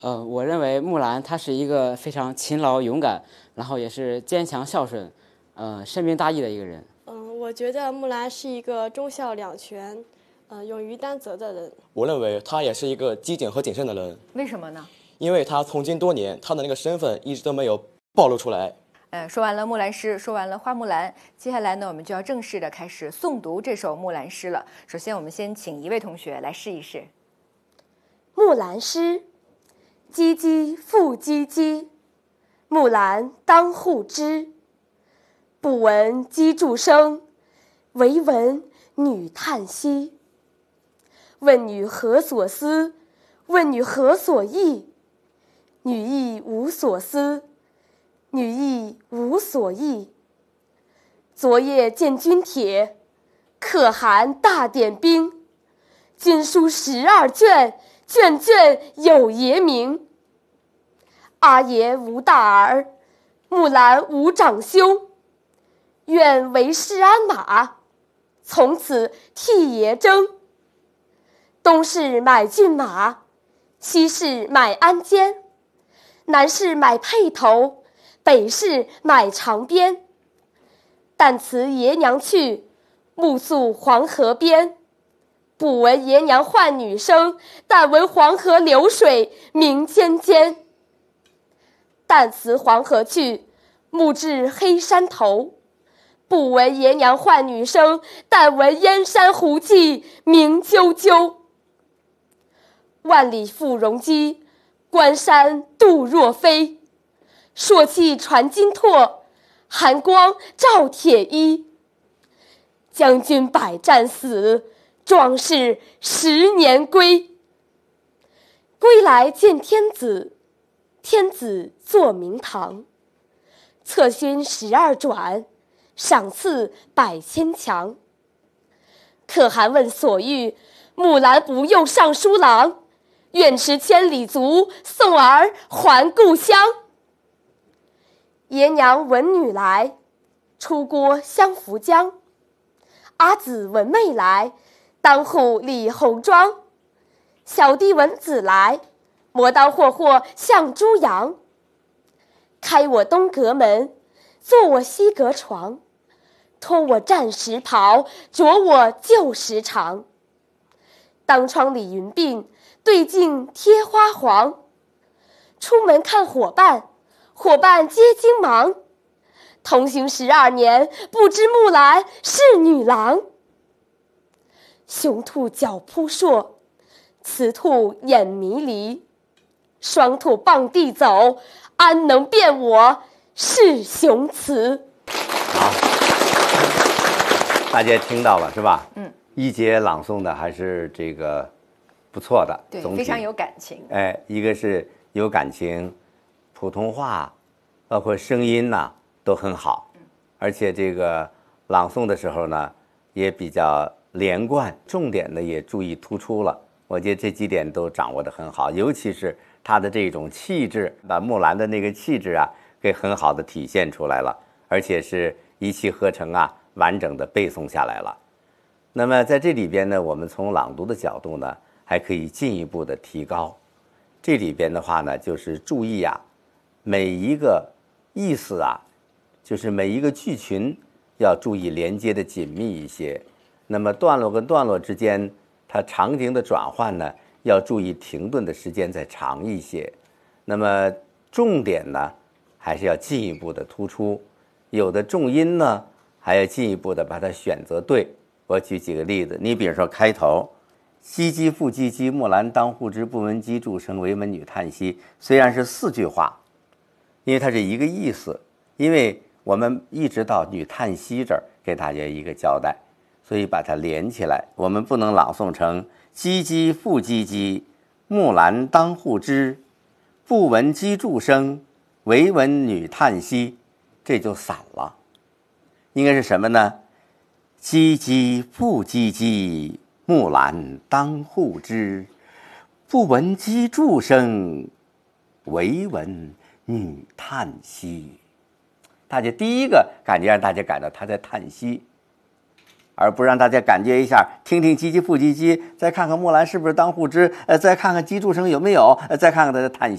我认为木兰她是一个非常勤劳勇敢，然后也是坚强孝顺，深明大义的一个人。 我觉得木兰是一个忠孝两全，勇于担责的人。 我认为她也是一个机警和谨慎的人。 为什么呢？ 因为她从军多年，她的那个身份一直都没有暴露出来。 说完了木兰诗，说完了花木兰，接下来呢，我们就要正式的开始诵读这首木兰诗了。首先，我们先请一位同学来试一试。 木兰诗，唧唧复唧唧，木兰当户织。不闻机杼声，惟闻女叹息。问女何所思？问女何所忆？女亦无所思，女亦无所忆。昨夜见军帖，可汗大点兵。军书12卷，卷卷有爷名。阿爷无大儿，木兰无长兄。愿为师鞍马，从此替爷征。东市买骏马，西市买鞍鞯。南市买辔头，北市买长鞭。但辞爷娘去，暮宿黄河边。不闻爷娘唤女声，但闻黄河流水鸣溅溅。但辞黄河去，暮至黑山头。不闻爷娘唤女声，但闻燕山胡骑鸣啾啾。万里赴戎机，关山度若飞。朔气传金柝，寒光照铁衣。将军百战死，壮士10年归。归来见天子，天子坐明堂。策勋12转，赏赐100千强。可汗问所欲，木兰不用尚书郎。愿驰千里足，送儿还故乡。爷娘闻女来，出郭相扶将。阿姊闻妹来，当户理红妆。小弟闻姊来，磨刀霍霍向猪羊。开我东阁门，坐我西阁床。脱我战时袍，着我旧时裳。当窗理云鬓，对镜贴花黄。出门看伙伴，伙伴皆惊忙。同行12年，不知木兰是女郎。雄兔脚扑朔，雌兔眼迷离。双兔傍地走，安能辨我是雄雌？ 好，大家听到了是吧？一节朗诵的还是这个不错的， 对，非常有感情。 一个是有感情，普通话，包括声音呐都很好，而且这个朗诵的时候呢也比较连贯，重点呢也注意突出了。我觉得这几点都掌握得很好，尤其是他的这种气质，把木兰的那个气质啊给很好的体现出来了，而且是一气呵成啊，完整的背诵下来了。那么在这里边呢，我们从朗读的角度呢还可以进一步的提高。这里边的话呢，就是注意啊，每一个意思啊，就是每一个句群要注意连接的紧密一些。那么段落跟段落之间，它场景的转换呢，要注意停顿的时间再长一些。那么重点呢，还是要进一步的突出，有的重音呢，还要进一步的把它选择对。我举几个例子，你比如说开头唧唧复唧唧，木兰当户织，不闻机杼声，惟闻女叹息。虽然是4句话，因为它是一个意思，因为我们一直到女叹息这儿给大家一个交代，所以把它连起来。我们不能朗诵成唧唧复唧唧，木兰当户织，不闻机杼声，惟闻女叹息，这就散了。应该是什么呢？唧唧复唧唧，木兰当户织，不闻机杼声，惟闻女叹息。大家第一个感觉让大家感到他在叹息，而不让大家感觉一下，听听唧唧复唧唧，再看看木兰是不是当户织，再看看机杼声有没有，再看看他的叹息。